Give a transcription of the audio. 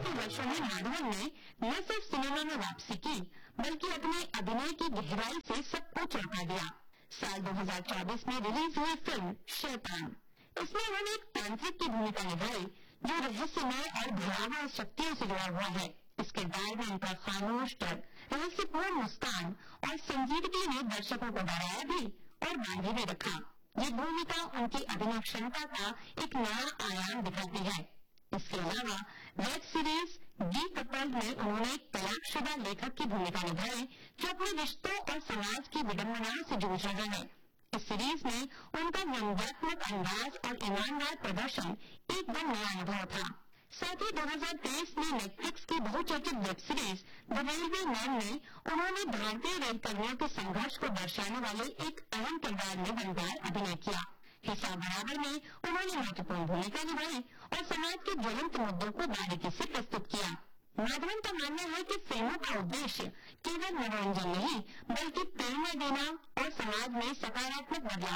के वर्षों में माधवन ने न सिर्फ सिनेमा में वापसी की बल्कि अपने अभिनय की गहराई से सबको चौंका दिया। साल 2024 में रिलीज हुई फिल्म शैतान, इसमें उन्होंने एक तांत्रिक की भूमिका निभाई जो रहस्यमय और भयावह शक्तियों से जुड़ा हुआ है। इस किरदार में उनका खामोश तक, रहस्यपूर्ण मुस्कान और संजीदगी ने दर्शकों को डराया भी और बांधे भी रखा। ये भूमिका उनकी अभिनय क्षमता का एक नया आयाम दिखाती है। इसके अलावा वेब सीरीज डी कपल में उन्होंने एक तलाकशुदा लेखक की भूमिका निभाई जो अपने रिश्तों और समाज की विडंबनाओं से जूझ रहे हैं। इस सीरीज में उनका व्यंग्यात्मक अंदाज और ईमानदार प्रदर्शन एकदम नया अनुभव था। साथ ही 2023 में नेटफ्लिक्स की बहुचर्चित web series the railway man में उन्होंने भारतीय रेल कर्मियों के संघर्ष को दर्शाने वाले एक अहम किरदार में दमदार अभिनय किया। हिसाब बराबर में उन्होंने महत्वपूर्ण भूमिका निभाई और समाज के ज्वलंत मुद्दों को बारीकी से प्रस्तुत किया। माधवन का मानना है कि फिल्मों का उद्देश्य केवल मनोरंजन नहीं बल्कि प्रेरणा देना और समाज में सकारात्मक बदलाव